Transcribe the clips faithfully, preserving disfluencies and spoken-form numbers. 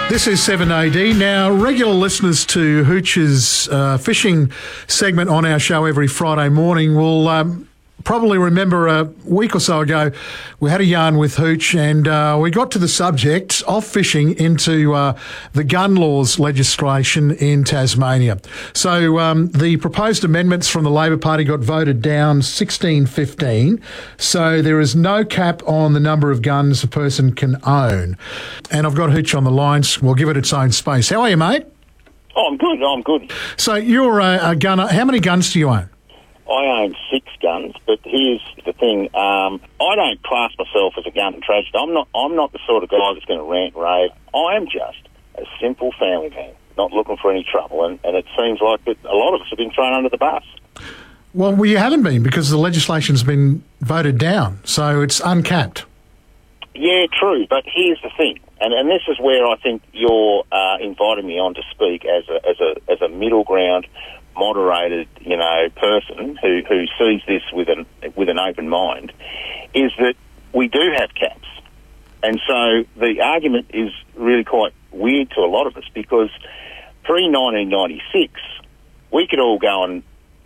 This is seven A D. Now, regular listeners to Hooch's uh, fishing segment on our show every Friday morning will um, probably remember a week or so ago we had a yarn with Hooch and uh, we got to the subject of fishing into uh, the gun laws legislation in Tasmania. So um, the proposed amendments from the Labor Party got voted down sixteen fifteen. So there is no cap on the number of guns a person can own. And I've got Hooch on the lines. We'll give it its own space. How are you, mate? Oh, I'm good. I'm good. So you're a, a gunner. How many guns do you own? I own six guns, but here's the thing: um, I don't class myself as a gun tragedy. I'm not. I'm not the sort of guy that's going to rant and rave. I am just a simple family man, not looking for any trouble. And, and it seems like that a lot of us have been thrown under the bus. Well, we haven't been because the legislation's been voted down, so it's uncapped. Yeah, true. But here's the thing, and, and this is where I think you're uh, inviting me on to speak as a as a as a middle ground, moderated, you know, person who, who sees this with an with an open mind, is that we do have caps. And so the argument is really quite weird to a lot of us because pre nineteen ninety-six, we could all go and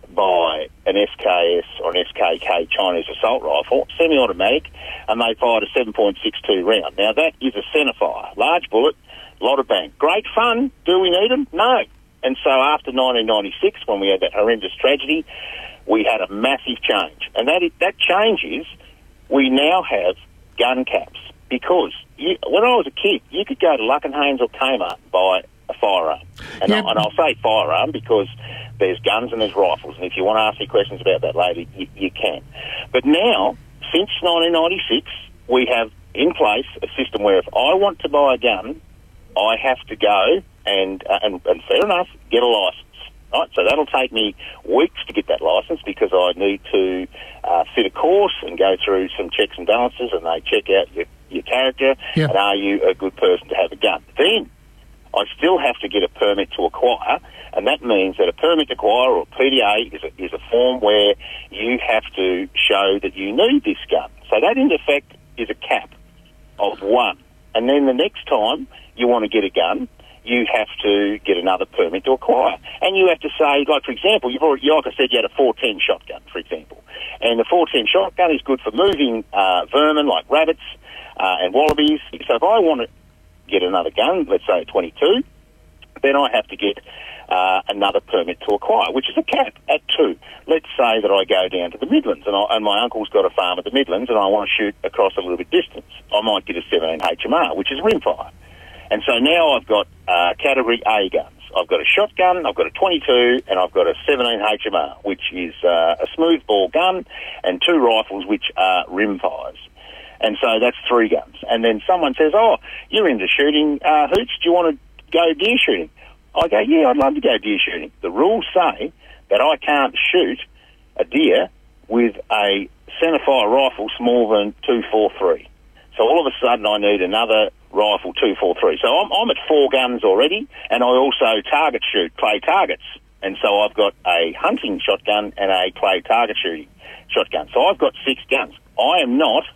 buy an S K S or an S K K Chinese assault rifle, semi-automatic, and they fired a seven point six two round. Now, that is a centerfire, large bullet, lot of bang. Great fun. Do we need them? No. And so after nineteen ninety-six, when we had that horrendous tragedy, we had a massive change. And that is, that change is we now have gun caps because you, when I was a kid, you could go to Luckenhames or Kmart and buy a firearm. And, Yep. I, and I'll say firearm because there's guns and there's rifles. And if you want to ask me questions about that later, you, you can. But now, since nineteen ninety-six, we have in place a system where if I want to buy a gun, I have to go and, uh, and, and fair enough, get a licence. Right? So that'll take me weeks to get that licence because I need to uh, fit a course and go through some checks and balances, and they check out your, your character Yep. and are you a good person to have a gun. Then I still have to get a permit to acquire, and that means that a permit to acquire, or P D A, is a, is a form where you have to show that you need this gun. So that, in effect, is a cap of one. And then the next time you want to get a gun, you have to get another permit to acquire. And you have to say, like, for example, you've already, like I said, you had a four ten shotgun, for example. And the four ten shotgun is good for moving uh, vermin like rabbits uh, and wallabies. So if I want to get another gun, let's say a twenty-two, then I have to get uh, another permit to acquire, which is a cap at two. Let's say that I go down to the Midlands and, I, and my uncle's got a farm at the Midlands and I want to shoot across a little bit distance. I might get a seventeen H M R, which is rimfire. And so now I've got uh, category A guns. I've got a shotgun, I've got a twenty-two, and I've got a seventeen H M R, which is uh, a smooth bore gun, and two rifles, which are rimfires. And so that's three guns. And then someone says, oh, you're into shooting, uh, Hooch, do you want to go deer shooting? I go, yeah, I'd love to go deer shooting. The rules say that I can't shoot a deer with a centerfire rifle smaller than two forty-three. So all of a sudden I need another rifle two forty-three. So I'm, I'm at four guns already, and I also target shoot clay targets. And so I've got a hunting shotgun and a clay target shooting shotgun. So I've got six guns. I am not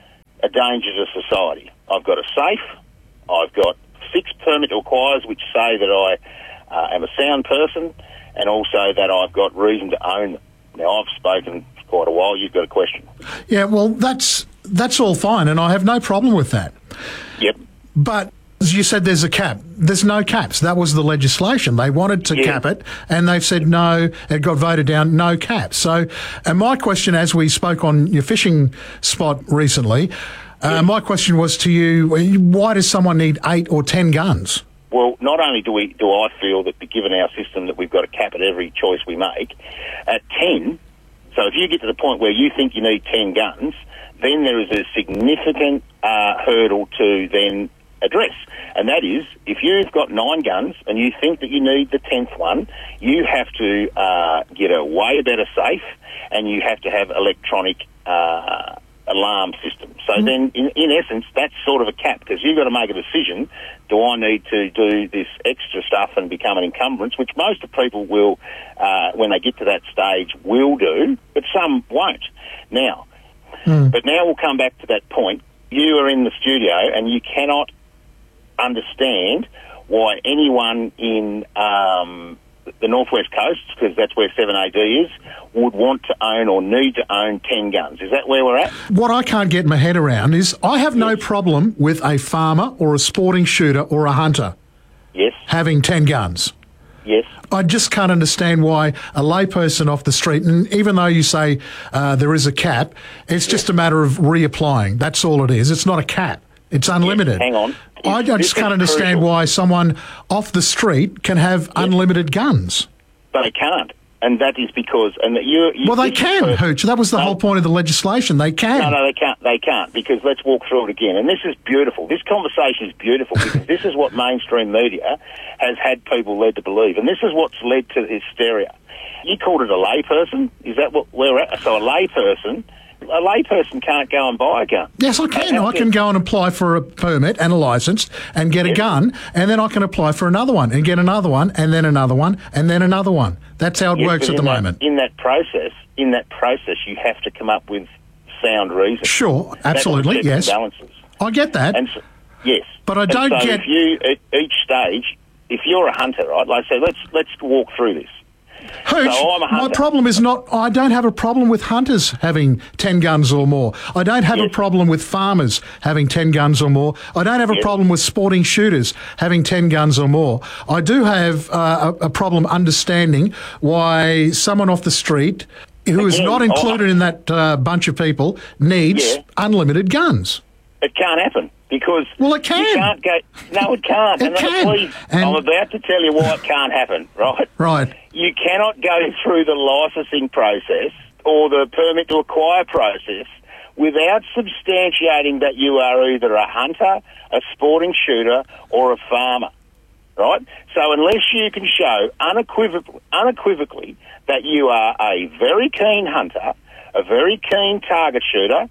a danger to society. I've got a safe. I've got six permit acquires which say that I uh, am a sound person, and also that I've got reason to own them. Now, I've spoken for quite a while. You've got a question. Yeah, well, that's that's all fine, and I have no problem with that. Yep. But as you said, there's a cap. There's no caps. That was the legislation. They wanted to Yeah. cap it, and they've said no. It got voted down, no caps. So, and my question, as we spoke on your fishing spot recently, uh, my question was to you, why does someone need eight or ten guns? Well, not only do we do I feel that given our system that we've got to cap at every choice we make, at ten, so if you get to the point where you think you need ten guns, then there is a significant uh, hurdle to then address. And that is, if you've got nine guns and you think that you need the tenth one, you have to uh, get a way better safe, and you have to have electronic uh, alarm system. So mm. then, in, in essence, that's sort of a cap, because you've got to make a decision, do I need to do this extra stuff and become an encumbrance, which most of people will, uh, when they get to that stage, will do, but some won't. Now, mm. but now we'll come back to that point. You are in the studio and you cannot understand why anyone in um, the Northwest Coast, because that's where seven A D is, would want to own or need to own ten guns. Is that where we're at? What I can't get my head around is I have no Yes. problem with a farmer or a sporting shooter or a hunter Yes, having ten guns. yes. I just can't understand why a layperson off the street, and even though you say uh, there is a cap, it's just a matter of reapplying. That's all it is. It's not a cap. It's unlimited. Hang on. I, I This just is can't understand crucial. why someone off the street can have unlimited guns. But they can't. And that is because... and that you, you Well, they this is can, per- Hooch. That was the No. whole point of the legislation. They can. No, no, they can't. They can't, because let's walk through it again. And this is beautiful. This conversation is beautiful because this is what mainstream media has had people led to believe, and this is what's led to hysteria. You called it a layperson. Is that what we're at? So a layperson, a layperson can't go and buy a gun. Yes, I can. They have I to- can go and apply for a permit and a licence and get a Yes. gun, and then I can apply for another one and get another one and then another one and then another one. That's how it Yes, works but at the in that- moment. In that process, in that process, you have to come up with sound reason. Sure, absolutely, Checks and yes. balances. I get that. And so, yes, But I And don't so get- If you at each stage, if you're a hunter, right? Like, so let's let's walk through this. Hooch, So I'm a my hunter. problem is not, I don't have a problem with hunters having ten guns or more. I don't have a Yes. problem with farmers having ten guns or more. I don't have a Yes. problem with sporting shooters having ten guns or more. I do have uh, a, a problem understanding why someone off the street who is Again, not I- included in that uh, bunch of people needs Yeah. unlimited guns. It can't happen because Well, it can. You can't go. No, it can't. It and can. Please, And- I'm about to tell you why it can't happen. Right? Right. You cannot go through the licensing process or the permit to acquire process without substantiating that you are either a hunter, a sporting shooter, or a farmer. Right? So unless you can show unequivocally, unequivocally that you are a very keen hunter, a very keen target shooter,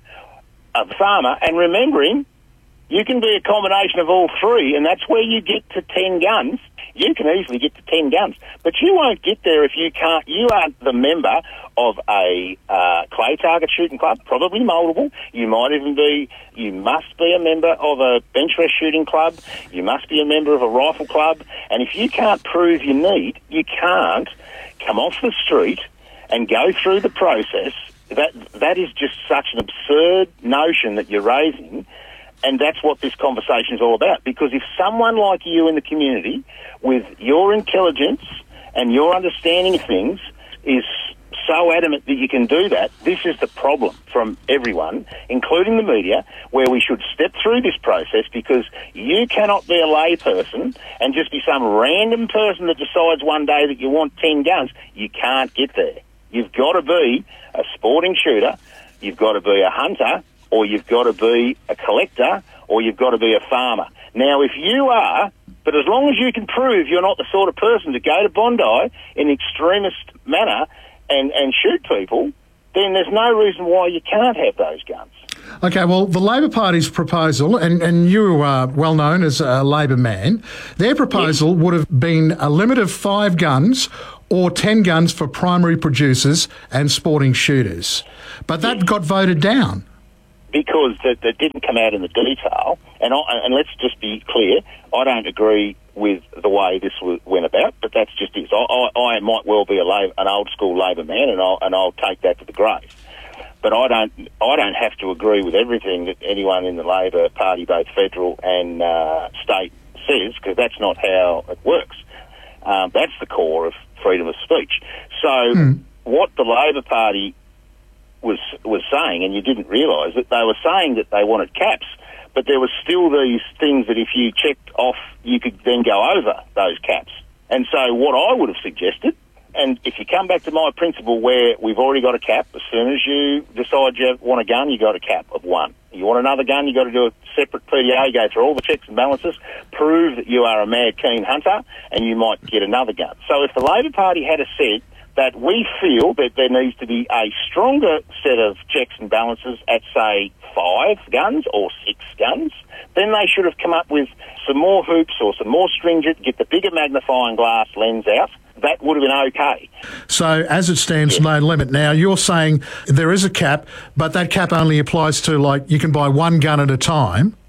a farmer, and remembering you can be a combination of all three, and that's where you get to ten guns. You can easily get to ten guns, but you won't get there if you can't. You aren't the member of a uh, clay target shooting club, probably multiple. You might even be. You must be a member of a bench rest shooting club. You must be a member of a rifle club. And if you can't prove your need, you can't come off the street and go through the process. That that is just such an absurd notion that you're raising. And that's what this conversation is all about. Because if someone like you in the community, with your intelligence and your understanding of things, is so adamant that you can do that, this is the problem from everyone, including the media, where we should step through this process, because you cannot be a layperson and just be some random person that decides one day that you want ten guns. You can't get there. You've got to be a sporting shooter, you've got to be a hunter, or you've got to be a collector, or you've got to be a farmer. Now, if you are, but as long as you can prove you're not the sort of person to go to Bondi in an extremist manner and, and shoot people, then there's no reason why you can't have those guns. Okay, well, the Labor Party's proposal, and, and you are well known as a Labor man, their proposal would have been a limit of five guns or ten guns for primary producers and sporting shooters. But that got voted down. Because that, that didn't come out in the detail, and I, and let's just be clear, I don't agree with the way this w- went about, but that's just it. I, I, I might well be a Labor, an old school Labor man, and I'll and I'll take that to the grave. But I don't I don't have to agree with everything that anyone in the Labor Party, both federal and uh, state, says, because that's not how it works. Um, that's the core of freedom of speech. So mm. what the Labor Party was was saying, and you didn't realise that they were saying that they wanted caps, but there was still these things that if you checked off, you could then go over those caps. And so what I would have suggested, and if you come back to my principle where we've already got a cap, as soon as you decide you want a gun, you got a cap of one. You want another gun, you got to do a separate P D A, go through all the checks and balances, prove that you are a mad keen hunter, and you might get another gun. So if the Labor Party had a said that we feel that there needs to be a stronger set of checks and balances at, say, five guns or six guns, then they should have come up with some more hoops or some more stringent, get the bigger magnifying glass lens out. That would have been okay. So as it stands, yeah. no limit. Now, you're saying there is a cap, but that cap only applies to, like, you can buy one gun at a time.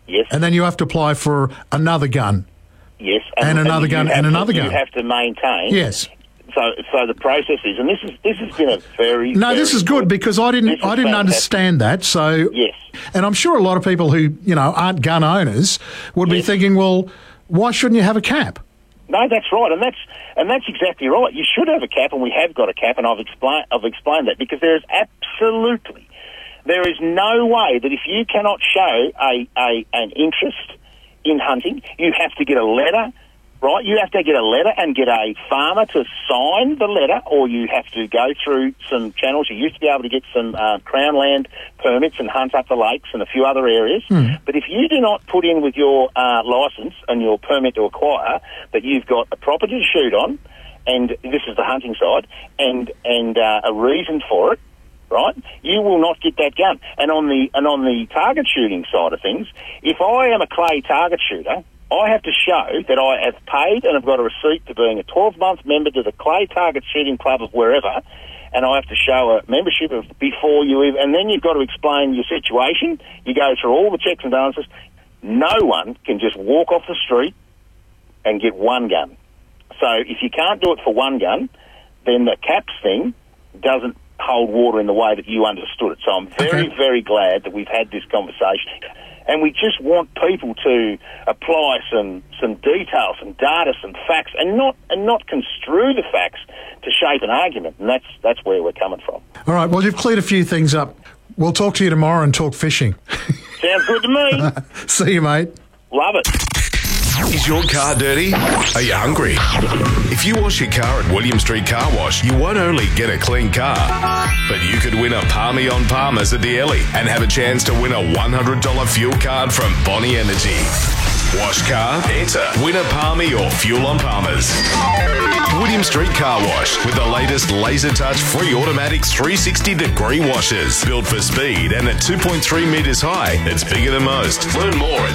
Yes. And then you have to apply for another gun. Yes. And another you gun have and to- another you gun. have to maintain. Yes. So, so the process is, and this is this has been a very No, very this is good because I This didn't is I didn't fantastic. understand that. So Yes. and I'm sure a lot of people who, you know, aren't gun owners would be Yes. thinking, well, why shouldn't you have a cap? No, that's right, and that's and that's exactly right. You should have a cap, and we have got a cap, and I've explained I've explained that because there is absolutely there is no way that if you cannot show a, a an interest in hunting, you have to get a letter. Right, you have to get a letter and get a farmer to sign the letter, or you have to go through some channels. You used to be able to get some uh, Crown land permits and hunt up the lakes and a few other areas. Mm. But if you do not put in with your uh, licence and your permit to acquire that you've got a property to shoot on, and this is the hunting side, and and uh, a reason for it, right, you will not get that gun. And on the and on the target shooting side of things, if I am a clay target shooter, I have to show that I have paid and have got a receipt to being a twelve-month member to the Clay Target Shooting Club of wherever, and I have to show a membership of before you even, and then you've got to explain your situation. You go through all the checks and balances. No one can just walk off the street and get one gun. So if you can't do it for one gun, then the caps thing doesn't hold water in the way that you understood it. So I'm very, Okay. very glad that we've had this conversation. And we just want people to apply some, some detail, some data, some facts, and not and not construe the facts to shape an argument. And that's that's where we're coming from. All right, well, you've cleared a few things up. We'll talk to you tomorrow and talk fishing. Sounds good to me. See you, mate. Love it. Is your car dirty? Are you hungry? If you wash your car at William Street Car Wash, you won't only get a clean car, but you could win a Palmy on Palmers at the Ellie and have a chance to win a one hundred dollars fuel card from Bonnie Energy. Wash car, enter, win a Palmy or fuel on Palmers. William Street Car Wash with the latest laser touch free automatic three hundred sixty degree washers. Built for speed and at two point three metres high, it's bigger than most. Learn more at